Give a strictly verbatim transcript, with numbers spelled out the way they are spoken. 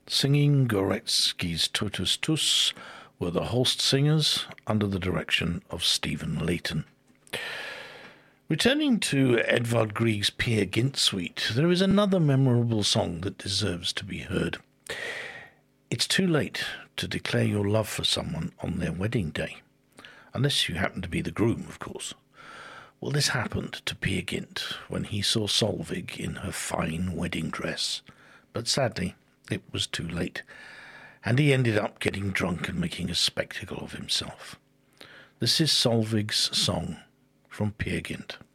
Singing Gorecki's Totus Tus were the Holst Singers under the direction of Stephen Layton. Returning to Edvard Grieg's Peer Gynt Suite, there is another memorable song that deserves to be heard. It's too late to declare your love for someone on their wedding day, unless you happen to be the groom, of course. Well, this happened to Peer Gynt when he saw Solveig in her fine wedding dress, but sadly, it was too late, and he ended up getting drunk and making a spectacle of himself. This is Solveig's song from Peer Gynt.